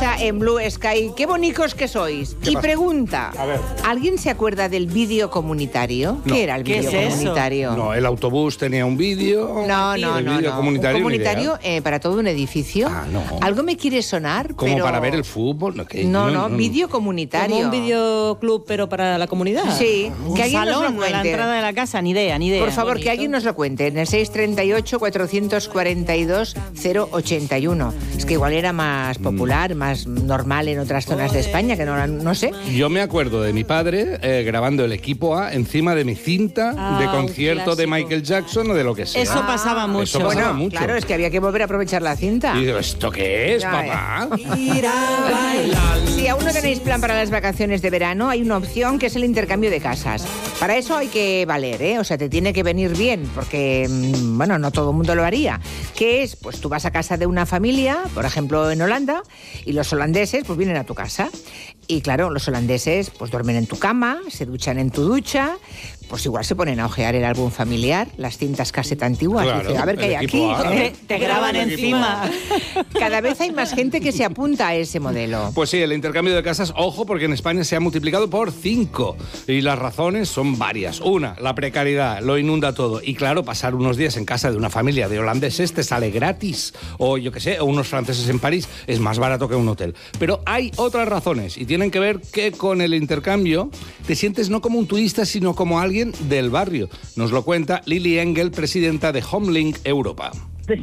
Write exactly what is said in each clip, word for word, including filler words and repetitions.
Marta en Blue Sky. ¡Qué bonitos que sois! Y pasa? Pregunta, a ver. ¿alguien se acuerda del vídeo comunitario? No. ¿Qué era el vídeo es comunitario? No, el autobús tenía un vídeo. No, no, el no. vídeo no. comunitario. Un comunitario eh, para todo un edificio. Ah, no. Algo me quiere sonar, Como pero... para ver el fútbol. No, que, No, no, no, no. vídeo comunitario. Como un videoclub, pero para la comunidad. Sí, Un que alguien nos lo salón a la cuente. entrada de la casa, ni idea, ni idea. Por favor, Bonito. que alguien nos lo cuente. En el seis treinta y ocho, cuatrocientos cuarenta y dos, cero ochenta y uno. Es que igual era más popular, más normal en otras zonas de España, que no, no sé. Yo me acuerdo de mi padre eh, grabando el equipo A encima de mi cinta Ah, de un concierto de clásico. Michael Jackson o de lo que sea. Eso pasaba mucho. Eso pasaba Bueno, mucho. claro, es que había que volver a aprovechar la cinta. Y digo, ¿esto qué es, Ya, papá? Si aún no tenéis plan para las vacaciones de verano, hay una opción que es el intercambio de casas. Para eso hay que valer, ¿eh? O sea, te tiene que venir bien, porque, mm, bueno, no todo el mundo lo haría. ¿Qué es? Pues tú vas a casa de una familia, por ejemplo, en Holanda, y los holandeses pues vienen a tu casa. Y claro, los holandeses pues duermen en tu cama, se duchan en tu ducha, pues igual se ponen a ojear el álbum familiar, las cintas cassette antiguas. Claro, Dice, a ver qué hay el aquí. equipo A. ¿eh? Te, te graban El encima. Cada vez hay más gente que se apunta a ese modelo. Pues sí, el intercambio de casas, ojo, porque en España se ha multiplicado por cinco. Y las razones son varias. Una, la precariedad, lo inunda todo. Y claro, pasar unos días en casa de una familia de holandeses te sale gratis. O yo qué sé, o unos franceses en París es más barato que un hotel. Pero hay otras razones y tienen que ver que con el intercambio te sientes no como un turista, sino como alguien del barrio. Nos lo cuenta Lili Engel, presidenta de Homelink Europa.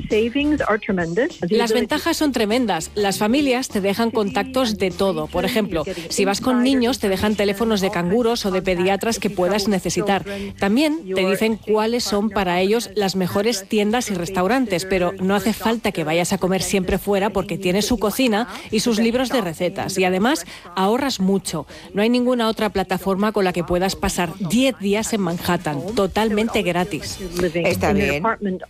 Las ventajas son tremendas. Las familias te dejan contactos de todo. Por ejemplo, si vas con niños, te dejan teléfonos de canguros o de pediatras que puedas necesitar. También te dicen cuáles son para ellos las mejores tiendas y restaurantes, pero no hace falta que vayas a comer siempre fuera porque tienes su cocina y sus libros de recetas. Y además, ahorras mucho. No hay ninguna otra plataforma con la que puedas pasar diez días en Manhattan, totalmente gratis. Está bien.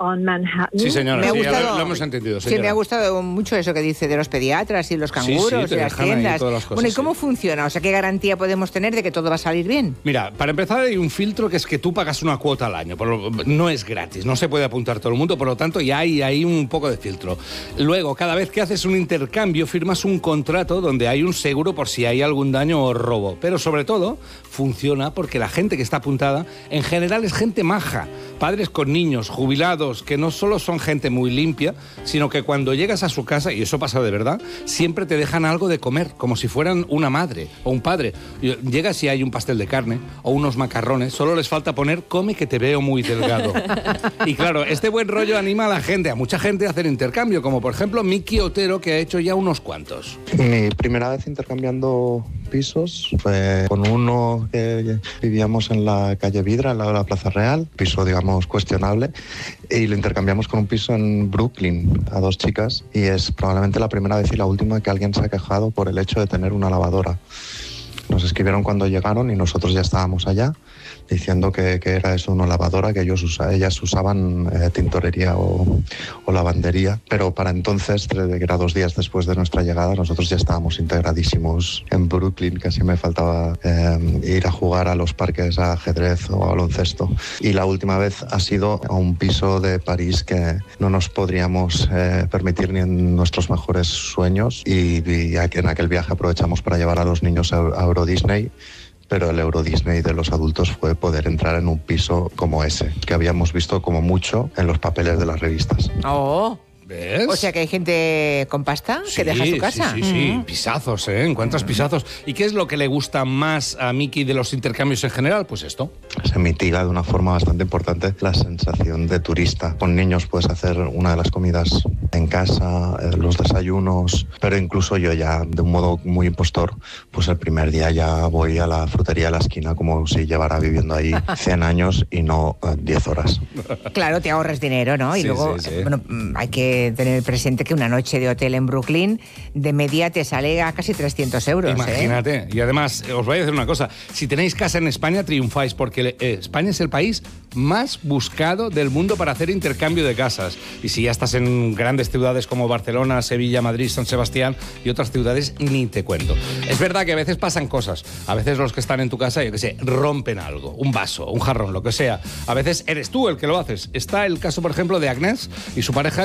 Sí, señora, Me ha sí, ya gustado, lo, lo hemos entendido, sí, señora. me ha gustado mucho eso que dice de los pediatras y los canguros Sí, sí, te y las dejan ahí tiendas. todas las cosas, Bueno, ¿y cómo sí. funciona? O sea, ¿qué garantía podemos tener de que todo va a salir bien? Mira, para empezar hay un filtro que es que tú pagas una cuota al año, por lo- no es gratis, no se puede apuntar todo el mundo, por lo tanto ya hay ahí un poco de filtro. Luego, cada vez que haces un intercambio, firmas un contrato donde hay un seguro por si hay algún daño o robo. Pero sobre todo, funciona porque la gente que está apuntada, en general es gente maja, padres con niños, jubilados, que no solo son gente muy limpia, sino que cuando llegas a su casa, y eso pasa de verdad, siempre te dejan algo de comer, como si fueran una madre o un padre. Llegas y hay un pastel de carne o unos macarrones, solo les falta poner come que te veo muy delgado. Y claro, este buen rollo anima a la gente, a mucha gente a hacer intercambio, como por ejemplo Miki Otero, que ha hecho ya unos cuantos. Mi primera vez intercambiando pisos fue con uno que vivíamos en la calle Vidra, al lado de la Plaza Real, piso digamos cuestionable, y lo intercambiamos con un piso en Brooklyn a dos chicas, y es probablemente la primera vez y la última que alguien se ha quejado por el hecho de tener una lavadora. Nos escribieron cuando llegaron y nosotros ya estábamos allá diciendo que, que era eso, una lavadora, que ellos usa, ellas usaban eh, tintorería o, o lavandería, pero para entonces, tres, que era dos días después de nuestra llegada, nosotros ya estábamos integradísimos en Brooklyn, casi me faltaba eh, ir a jugar a los parques a ajedrez o a baloncesto. Y la última vez ha sido a un piso de París que no nos podríamos eh, permitir ni en nuestros mejores sueños, y, y en aquel viaje aprovechamos para llevar a los niños a, a Euro Disney. Pero el Euro Disney de los adultos fue poder entrar en un piso como ese, que habíamos visto como mucho en los papeles de las revistas. Oh. ¿Ves? O sea que hay gente con pasta que Sí, deja su casa. Sí, sí, sí. Pisazos, ¿eh? Encuentras pisazos. ¿Y qué es lo que le gusta más a Miki de los intercambios en general? Pues esto. Se mitiga de una forma bastante importante la sensación de turista. Con niños puedes hacer una de las comidas en casa, eh, los desayunos, pero incluso yo ya, de un modo muy impostor, pues el primer día ya voy a la frutería de la esquina como si llevara viviendo ahí cien años y no eh, diez horas. Claro, te ahorras dinero, ¿no? Y Sí, luego, sí, sí. bueno, hay que tener presente que una noche de hotel en Brooklyn de media te sale a casi trescientos euros. Imagínate. ¿eh? Y además, os voy a decir una cosa. Si tenéis casa en España, triunfáis, porque eh, España es el país más buscado del mundo para hacer intercambio de casas. Y si ya estás en grandes ciudades como Barcelona, Sevilla, Madrid, San Sebastián y otras ciudades, ni te cuento. Es verdad que a veces pasan cosas. A veces los que están en tu casa, yo qué sé, rompen algo, un vaso, un jarrón, lo que sea. A veces eres tú el que lo haces. Está el caso, por ejemplo, de Agnès y su pareja, que se fueron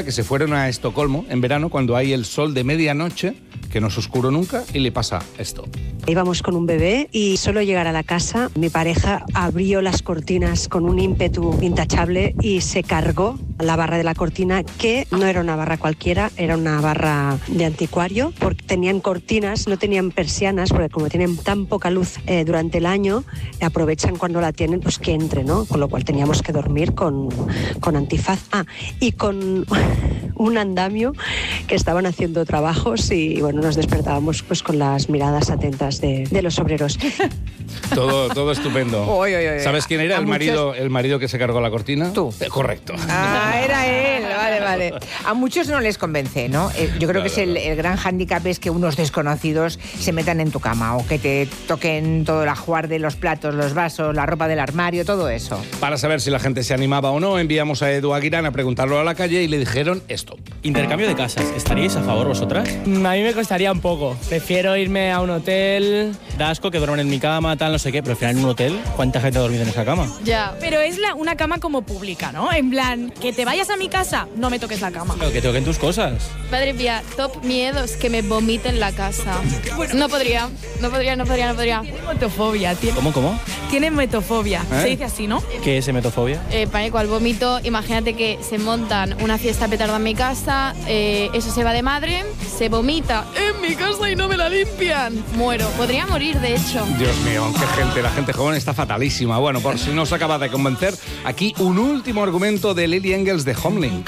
fueron a Estocolmo en verano cuando hay el sol de medianoche, que no es oscuro nunca, y le pasa esto. Íbamos con un bebé y solo llegar a la casa, mi pareja abrió las cortinas con un ímpetu intachable y se cargó la barra de la cortina, que no era una barra cualquiera, era una barra de anticuario, porque tenían cortinas, no tenían persianas, porque como tienen tan poca luz eh, durante el año, aprovechan cuando la tienen, pues que entre, ¿no? Con lo cual teníamos que dormir con, con antifaz. Ah, y con un andamio que estaban haciendo trabajos y, bueno, nos despertábamos pues con las miradas atentas de, de los obreros. Todo, todo estupendo. Oy, oy, oy. ¿Sabes quién era A el marido, muchos- el marido que se cargó la cortina? Tú. Eh, correcto. Ah, era él, vale, vale. A muchos no les convence, ¿no? Eh, yo creo No, que es no, el, no. el gran hándicap es que unos desconocidos se metan en tu cama o que te toquen todo el ajuar de los platos, los vasos, la ropa del armario, todo eso. Para saber si la gente se animaba o no, enviamos a Edu Aguirán a preguntarlo a la calle y le dijeron esto. Intercambio de casas, ¿estaríais a favor vosotras? A mí me costaría un poco. Prefiero irme a un hotel. Da asco que duerman en mi cama, tal, no sé qué, pero al final en un hotel, ¿cuánta gente ha dormido en esa cama? Ya, pero es la, una cama como pública, ¿no? En plan, que te vayas a mi casa, no me toques la cama. Claro, que toquen tus cosas. Madre mía, top miedos que me vomiten la casa. No podría, no podría, no podría, no podría. Tiene metofobia, tiene, ¿Cómo, cómo? tiene metofobia. ¿Eh? Se dice así, ¿no? ¿Qué es emetofobia? Eh, pánico al vómito, imagínate que se montan una fiesta petarda en mi casa, eh, eso se va de madre, se vomita en mi casa y no me la limpian. Muero, podría morir de hecho. Dios mío, qué gente, la gente joven está fatalísima. Bueno, por si no os acaba de convencer, aquí un último argumento de Lily Engels de Homelink.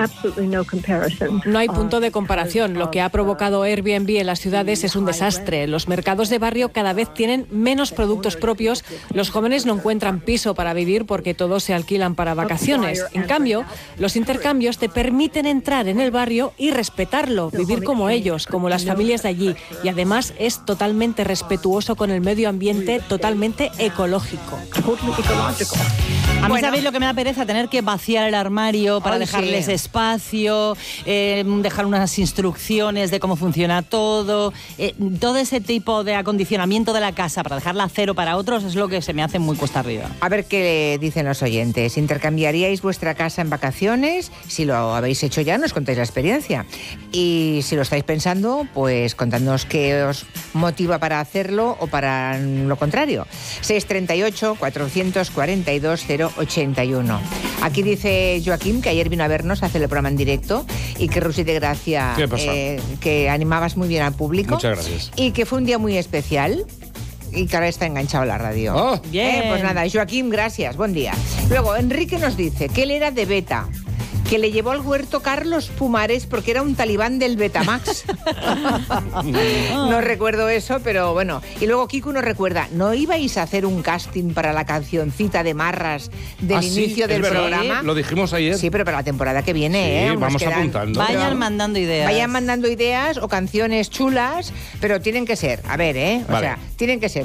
No hay punto de comparación. Lo que ha provocado Airbnb en las ciudades es un desastre. Los mercados de barrio cada vez tienen menos productos propios. Los jóvenes no encuentran piso para vivir porque todos se alquilan para vacaciones. En cambio, los intercambios te permiten entrar en el barrio y respetarlo, vivir como ellos, como las familias de allí. Y además es totalmente respetuoso con el medio ambiente, totalmente ecológico. A mí, Bueno. ¿sabéis lo que me da pereza? Tener que vaciar el armario para Ay, dejarles sí. espacio, eh, dejar unas instrucciones de cómo funciona todo. Eh, todo ese tipo de acondicionamiento de la casa para dejarla a cero para otros es lo que se me hace muy cuesta arriba. A ver qué dicen los oyentes. ¿Intercambiaríais vuestra casa en vacaciones? Si lo habéis hecho ya, nos contáis la experiencia. Y si lo estáis pensando, pues contadnos qué os motiva para hacerlo o para lo contrario. seis treinta y ocho, cuatrocientos cuarenta y dos, cero ochenta y uno. Aquí dice Joaquín que ayer vino a vernos a hacer el programa en directo y que Rusi de Gracia, ¿Qué pasa? eh, que animabas muy bien al público. Muchas gracias. Y que fue un día muy especial. Y que ahora está enganchado a la radio. Oh. Bien. Eh, pues nada, Joaquín, gracias, buen día. Luego, Enrique nos dice que él era de Beta, que le llevó al huerto Carlos Pumares porque era un talibán del Betamax. No recuerdo eso, pero bueno. Y luego Kiku nos recuerda, ¿no ibais a hacer un casting para la cancioncita de Marras del Ah, sí, inicio es del verdad. programa? Lo dijimos ayer. Sí, pero para la temporada que viene, Sí, ¿eh? Aún nos vamos quedan- apuntando. Vayan Claro. mandando ideas. Vayan mandando ideas o canciones chulas, pero tienen que ser, a ver, ¿eh? O Vale. sea, tienen que ser